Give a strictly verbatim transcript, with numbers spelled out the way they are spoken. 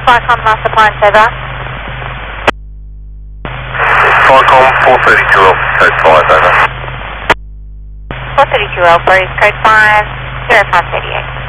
Qualcomm Alpha Pine, over. Qualcomm four thirty-two Alpha, code five, over. four thirty-two Alpha is code five, zero five thirty-eight.